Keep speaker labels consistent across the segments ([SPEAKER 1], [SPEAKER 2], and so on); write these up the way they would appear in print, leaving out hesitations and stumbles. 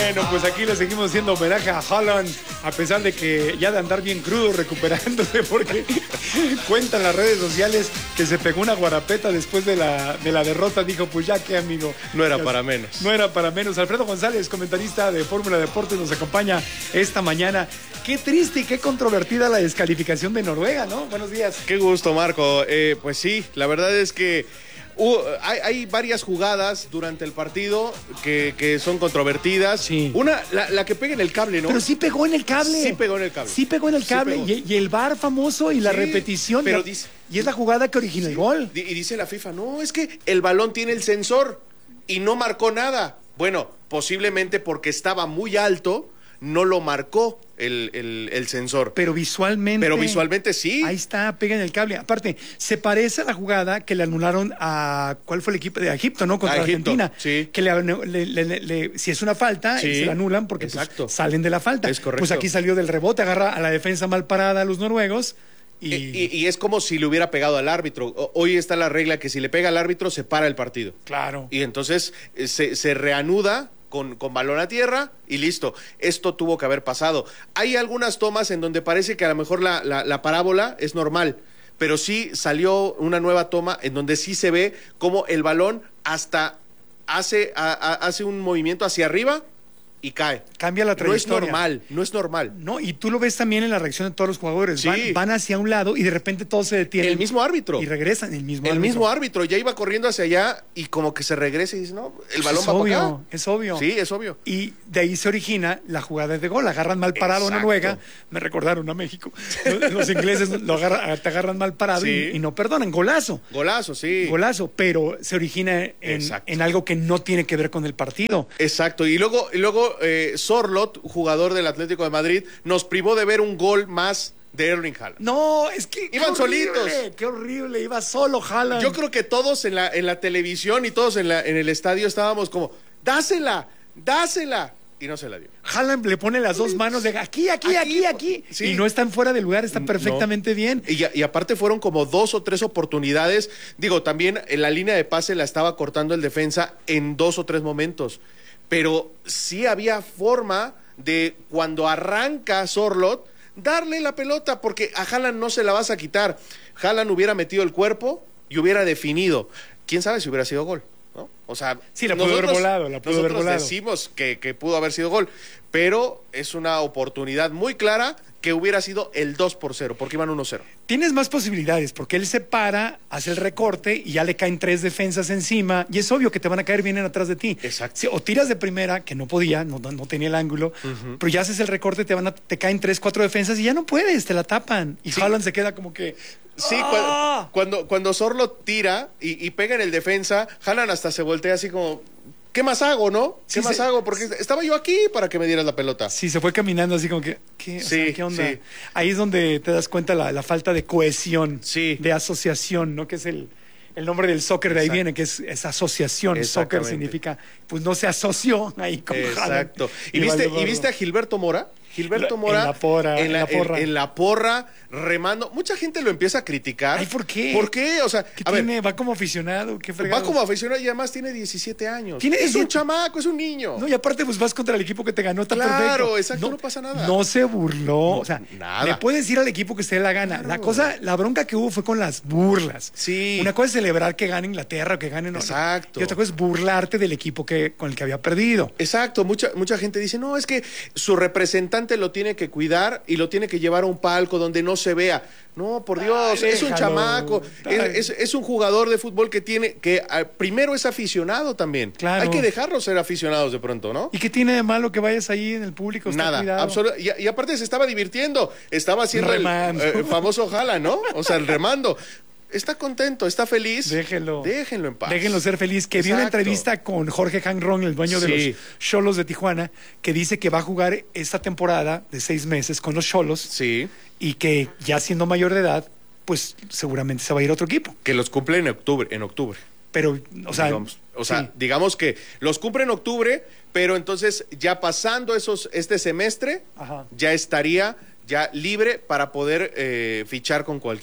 [SPEAKER 1] Bueno, pues aquí le seguimos haciendo homenaje a Haaland, a pesar de que ya de andar bien crudo, recuperándose, porque cuentan las redes sociales que se pegó una guarapeta después de la derrota. Dijo, pues ya que, amigo.
[SPEAKER 2] No era para menos.
[SPEAKER 1] No era para menos. Alfredo González, comentarista de Fórmula Deportes, nos acompaña esta mañana. Qué triste y qué controvertida la descalificación de Noruega, ¿no? Buenos días.
[SPEAKER 2] Qué gusto, Marco. Pues sí, la verdad es que hay varias jugadas durante el partido que son controvertidas.
[SPEAKER 1] Sí.
[SPEAKER 2] Una, la que pega en el cable, ¿no?
[SPEAKER 1] Pero sí pegó en el cable.
[SPEAKER 2] Sí pegó en el cable.
[SPEAKER 1] Sí pegó en el cable. Y el VAR famoso y la repetición.
[SPEAKER 2] Pero
[SPEAKER 1] y es la jugada que origina el gol.
[SPEAKER 2] Y dice la FIFA, no, es que el balón tiene el sensor y no marcó nada. Bueno, posiblemente porque estaba muy alto, no lo marcó el sensor.
[SPEAKER 1] Pero visualmente
[SPEAKER 2] sí.
[SPEAKER 1] Ahí está, pega en el cable. Aparte, se parece a la jugada que le anularon a... ¿Cuál fue el equipo? De Egipto, ¿no? Contra Argentina.
[SPEAKER 2] Sí.
[SPEAKER 1] Que si es una falta,
[SPEAKER 2] sí,
[SPEAKER 1] se la anulan porque pues, salen de la falta.
[SPEAKER 2] Es correcto.
[SPEAKER 1] Pues aquí salió del rebote, agarra a la defensa mal parada a los noruegos.
[SPEAKER 2] Y es como si le hubiera pegado al árbitro. Hoy está la regla que si le pega al árbitro se para el partido.
[SPEAKER 1] Claro.
[SPEAKER 2] Y entonces se reanuda con balón a tierra y listo. Esto tuvo que haber pasado. Hay algunas tomas en donde parece que a lo mejor la parábola es normal, pero sí salió una nueva toma en donde sí se ve como el balón hasta hace un movimiento hacia arriba y cae.
[SPEAKER 1] Cambia la trayectoria.
[SPEAKER 2] No es normal.
[SPEAKER 1] No, y tú lo ves también en la reacción de todos los jugadores.
[SPEAKER 2] Sí.
[SPEAKER 1] Van hacia un lado y de repente todos se detienen.
[SPEAKER 2] El mismo árbitro.
[SPEAKER 1] Y regresan, el mismo
[SPEAKER 2] árbitro. Ya iba corriendo hacia allá y como que se regresa y dice, no, el balón va para acá.
[SPEAKER 1] Es obvio.
[SPEAKER 2] Sí, es obvio.
[SPEAKER 1] Y de ahí se origina la jugada de gol. Agarran mal parado a Noruega. Me recordaron a México. Los ingleses te agarran mal parado y no perdonan. Golazo.
[SPEAKER 2] Golazo, sí.
[SPEAKER 1] Golazo, pero se origina en algo que no tiene que ver con el partido.
[SPEAKER 2] Exacto. Y luego Sorloth, jugador del Atlético de Madrid, nos privó de ver un gol más de Erling Haaland.
[SPEAKER 1] No, es que
[SPEAKER 2] iban solitos.
[SPEAKER 1] Qué horrible, iba solo Haaland.
[SPEAKER 2] Yo creo que todos en la televisión y todos en el estadio estábamos como, dásela. Y no se la dio.
[SPEAKER 1] Haaland le pone las dos manos de aquí. Sí. Y no están fuera de lugar, están perfectamente bien.
[SPEAKER 2] Y aparte fueron como 2 o 3 oportunidades. Digo, también en la línea de pase la estaba cortando el defensa en 2 o 3 momentos. Pero sí había forma de, cuando arranca Sorloth, darle la pelota, porque a Haaland no se la vas a quitar. Haaland hubiera metido el cuerpo y hubiera definido. ¿Quién sabe si hubiera sido gol? ¿No? O sea,
[SPEAKER 1] sí, la pudo haber volado.
[SPEAKER 2] Nosotros decimos que pudo haber sido gol, pero es una oportunidad muy clara que hubiera sido el 2-0, porque iban 1-0.
[SPEAKER 1] Tienes más posibilidades, porque él se para, hace el recorte y ya le caen 3 defensas encima, y es obvio que te van a caer bien atrás de ti.
[SPEAKER 2] Exacto.
[SPEAKER 1] Sí, o tiras de primera, que no podía, no tenía el ángulo, pero ya haces el recorte, te caen 3, 4 defensas y ya no puedes, te la tapan. Y sí. Haaland se queda como que...
[SPEAKER 2] Sí, cuando Sorloth tira y pega en el defensa, Haaland hasta se voltea así como... ¿Qué más hago, no? ¿Qué más hago? Porque estaba yo aquí para que me dieras la pelota.
[SPEAKER 1] Sí, se fue caminando así como que... ¿Qué onda? Sí. Ahí es donde te das cuenta la falta de cohesión, de asociación, ¿no? Que es el nombre del soccer, de ahí viene, que es asociación. Soccer significa, pues no se asoció ahí con Haaland.
[SPEAKER 2] Exacto. ¿Y viste a Gilberto Mora? Gilberto Mora en la porra remando. Mucha gente lo empieza a criticar.
[SPEAKER 1] Ay, ¿por qué?
[SPEAKER 2] ¿Por qué? O sea,
[SPEAKER 1] va como aficionado.
[SPEAKER 2] Va como aficionado y además tiene 17 años. Es un chamaco, es un niño.
[SPEAKER 1] No, y aparte pues vas contra el equipo que te ganó, está perfecto.
[SPEAKER 2] Claro, exacto, no pasa nada.
[SPEAKER 1] No se burló, o sea,
[SPEAKER 2] nada.
[SPEAKER 1] Le puedes ir al equipo que se dé la gana. Claro. La bronca que hubo fue con las burlas.
[SPEAKER 2] Sí.
[SPEAKER 1] Una cosa es celebrar que gane Inglaterra o que gane...
[SPEAKER 2] Exacto.
[SPEAKER 1] Y otra cosa es burlarte del equipo con el que había perdido.
[SPEAKER 2] Exacto, mucha gente dice, no, es que su representante lo tiene que cuidar y lo tiene que llevar a un palco donde no se vea. No, por Dios, es un chamaco, es un jugador de fútbol que primero es aficionado también.
[SPEAKER 1] Claro.
[SPEAKER 2] Hay que dejarlos ser aficionados de pronto, ¿no?
[SPEAKER 1] ¿Y qué tiene de malo que vayas ahí en el público?
[SPEAKER 2] Nada, absolutamente. Y aparte se estaba divirtiendo, estaba haciendo el famoso Haaland, ¿no? O sea, el remando. Está contento, está feliz. Déjenlo en paz.
[SPEAKER 1] Déjenlo ser feliz. Que vi una entrevista con Jorge Hanron, el dueño de los Xolos de Tijuana, que dice que va a jugar esta temporada de 6 meses con los Xolos.
[SPEAKER 2] Sí.
[SPEAKER 1] Y que ya siendo mayor de edad, pues seguramente se va a ir a otro equipo.
[SPEAKER 2] Que los cumple en octubre.
[SPEAKER 1] Pero,
[SPEAKER 2] digamos que los cumple en octubre, pero entonces ya pasando este semestre, ya estaría libre para poder fichar con cualquier equipo.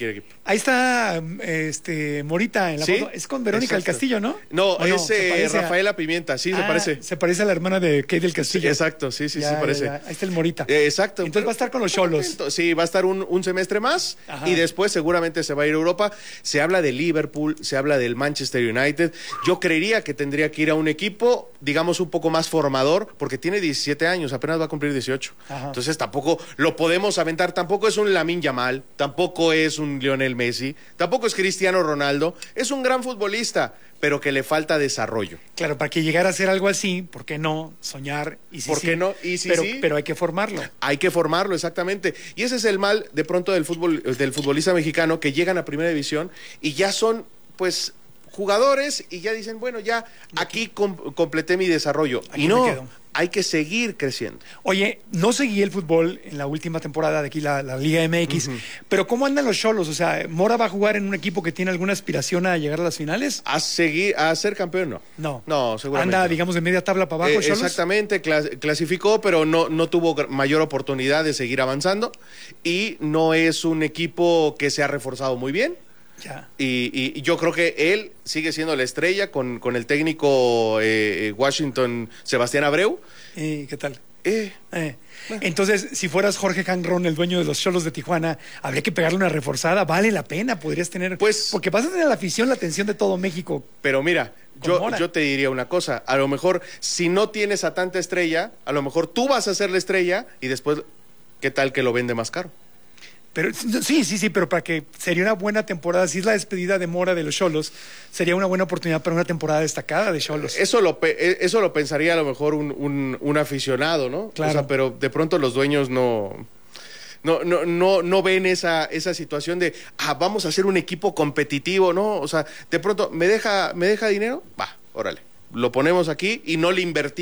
[SPEAKER 1] Ahí está Morita en la foto. Es con Verónica del Castillo, ¿no?
[SPEAKER 2] No, es Rafaela Pimienta, sí, se parece.
[SPEAKER 1] Se parece a la hermana de Kate del Castillo.
[SPEAKER 2] Sí, exacto, sí, se parece.
[SPEAKER 1] Ya. Ahí está el Morita.
[SPEAKER 2] Exacto.
[SPEAKER 1] Entonces va a estar con los Xolos.
[SPEAKER 2] Sí, va a estar un semestre más. Ajá. Y después seguramente se va a ir a Europa. Se habla de Liverpool, se habla del Manchester United. Yo creería que tendría que ir a un equipo, digamos, un poco más formador, porque tiene 17 años, apenas va a cumplir 18. Ajá. Entonces tampoco lo podemos aventar, tampoco es un Lamine Yamal, tampoco es un Lionel Messi, tampoco es Cristiano Ronaldo, es un gran futbolista, pero que le falta desarrollo.
[SPEAKER 1] Claro, para que llegara a ser algo así, ¿por qué no soñar? Y sí,
[SPEAKER 2] ¿por qué no? Y sí,
[SPEAKER 1] pero hay que formarlo.
[SPEAKER 2] Hay que formarlo, exactamente. Y ese es el mal de pronto del futbolista mexicano, que llegan a primera división y ya son, pues, jugadores y ya dicen, bueno, ya aquí completé mi desarrollo. Aquí y no, hay que seguir creciendo.
[SPEAKER 1] Oye, no seguí el fútbol en la última temporada de aquí, la Liga MX, pero ¿cómo andan los Xolos? O sea, ¿Mora va a jugar en un equipo que tiene alguna aspiración a llegar a las finales?
[SPEAKER 2] A ser campeón, no. No, seguramente.
[SPEAKER 1] Anda, digamos, de media tabla para abajo, Xolos.
[SPEAKER 2] Exactamente, clasificó, pero no tuvo mayor oportunidad de seguir avanzando y no es un equipo que se ha reforzado muy bien.
[SPEAKER 1] Ya.
[SPEAKER 2] Y yo creo que él sigue siendo la estrella con el técnico Washington, Sebastián Abreu.
[SPEAKER 1] ¿Qué tal? Entonces, si fueras Jorge Cangrón, el dueño de los Xolos de Tijuana, habría que pegarle una reforzada. Vale la pena, podrías tener.
[SPEAKER 2] Pues,
[SPEAKER 1] porque vas a tener la afición, la atención de todo México.
[SPEAKER 2] Pero mira, yo te diría una cosa. A lo mejor, si no tienes a tanta estrella, a lo mejor tú vas a ser la estrella y después, ¿qué tal que lo vende más caro?
[SPEAKER 1] Pero sí, pero para que sería una buena temporada, si es la despedida de Mora de los Xolos, sería una buena oportunidad para una temporada destacada de Xolos.
[SPEAKER 2] Eso lo pensaría a lo mejor un aficionado, ¿no?
[SPEAKER 1] Claro.
[SPEAKER 2] O sea, pero de pronto los dueños no ven esa situación de vamos a hacer un equipo competitivo, ¿no? O sea, de pronto, ¿me deja dinero? Va, órale. Lo ponemos aquí y no le invertimos.